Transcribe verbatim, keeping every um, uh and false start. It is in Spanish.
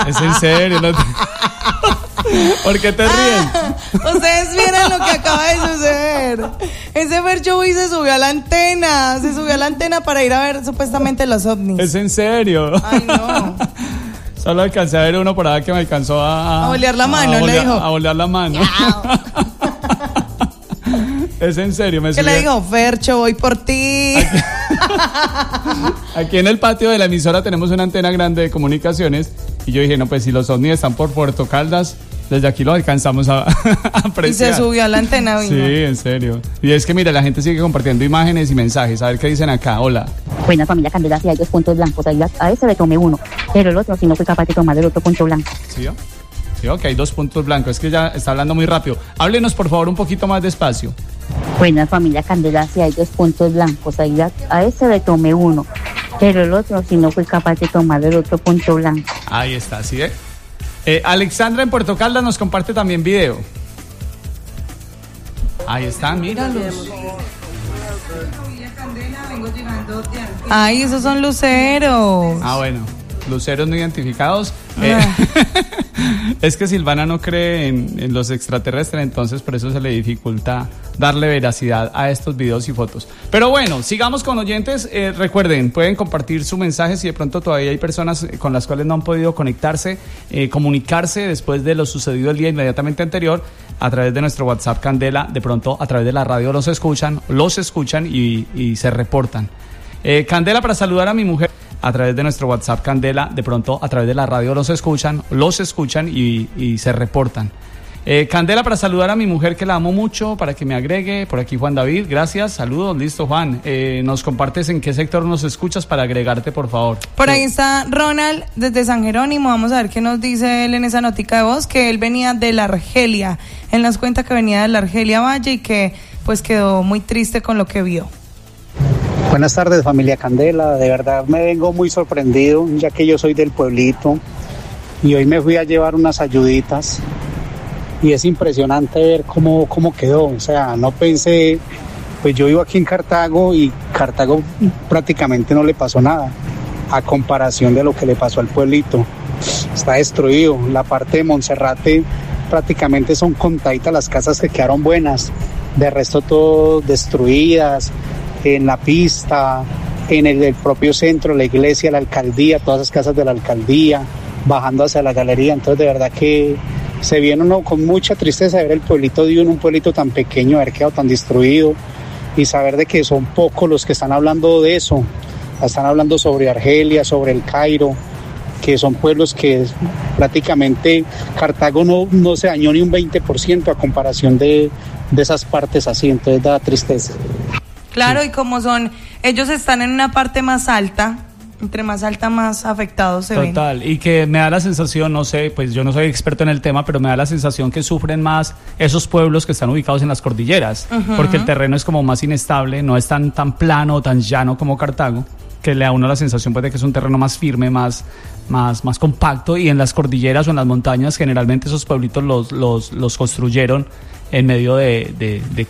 Es en serio, no te... ¿Por qué te ríes? Ah, ustedes vieron lo que acaba de suceder. Ese Fercho Boy se subió a la antena, se subió a la antena para ir a ver supuestamente los ovnis. Es en serio. Ay, no. Solo alcancé a ver uno por ahí que me alcanzó a... A bolear la mano, a le bolear, dijo. A bolear la mano. Es en serio, me ¿Qué subí. le digo? Fercho, voy por ti. Aquí, aquí en el patio de la emisora tenemos una antena grande de comunicaciones y yo dije, no, pues si los ovnis están por Puerto Caldas, desde aquí los alcanzamos a, a apreciar. Y se subió a la antena. Sí, en serio. Y es que mira, la gente sigue compartiendo imágenes y mensajes. A ver qué dicen acá. Hola. Buena familia Candela, si hay dos puntos blancos, ahí a ese le tomé uno, pero el otro si no fui capaz de tomar el otro punto blanco. ¿Sí? Sí, ok, hay dos puntos blancos. Es que ya está hablando muy rápido. Háblenos, por favor, un poquito más despacio. Buena familia Candela, si hay dos puntos blancos, ahí a, a ese le tomé uno, pero el otro si no fui capaz de tomar el otro punto blanco. Ahí está, ¿sí? Eh? Eh, Alexandra en Puerto Caldas nos comparte también video. Ahí está, míralos. Ay, esos son luceros. Ah, bueno. Luceros no identificados. Eh, es que Silvana no cree en, en los extraterrestres, entonces por eso se le dificulta darle veracidad a estos videos y fotos. Pero bueno, sigamos con oyentes. Eh, recuerden, pueden compartir su mensaje si de pronto todavía hay personas con las cuales no han podido conectarse, eh, comunicarse después de lo sucedido el día inmediatamente anterior a través de nuestro WhatsApp Candela. De pronto a través de la radio los escuchan, los escuchan y, y se reportan. Eh, Candela, para saludar a mi mujer a través de nuestro WhatsApp Candela, de pronto a través de la radio los escuchan, los escuchan y, y se reportan. Eh, Candela, para saludar a mi mujer que la amo mucho, para que me agregue, por aquí Juan David, gracias, saludos, listo Juan. Eh, nos compartes en qué sector nos escuchas para agregarte, por favor. Por ahí está Ronald desde San Jerónimo, vamos a ver qué nos dice él en esa notica de voz, que él venía de la Argelia, él nos cuenta que venía de la Argelia Valle y que pues quedó muy triste con lo que vio. Buenas tardes, familia Candela. De verdad me vengo muy sorprendido, ya que yo soy del pueblito y hoy me fui a llevar unas ayuditas y es impresionante ver cómo, cómo quedó. O sea, no pensé, pues yo vivo aquí en Cartago y Cartago prácticamente no le pasó nada a comparación de lo que le pasó al pueblito. Está destruido. La parte de Monserrate prácticamente son contaditas las casas que quedaron buenas. De resto todo destruidas. En la pista, en el, el propio centro, la iglesia, la alcaldía, todas las casas de la alcaldía, bajando hacia la galería. Entonces de verdad que se viene uno con mucha tristeza de ver el pueblito de uno, un pueblito tan pequeño, haber quedado tan destruido y saber de que son pocos los que están hablando de eso. Están hablando sobre Argelia, sobre el Cairo, que son pueblos que prácticamente Cartago no, no se dañó ni un veinte por ciento a comparación de, de esas partes así. Entonces da tristeza. Claro, Sí. y como son, ellos están en una parte más alta, entre más alta más afectados se ven. Total, y que me da la sensación, no sé, pues yo no soy experto en el tema, pero me da la sensación que sufren más esos pueblos que están ubicados en las cordilleras, uh-huh. porque el terreno es como más inestable, no es tan, tan plano, tan llano como Cartago, que le da a uno la sensación pues de que es un terreno más firme, más, más, más compacto, y en las cordilleras o en las montañas generalmente esos pueblitos los, los, los construyeron en medio de, de, de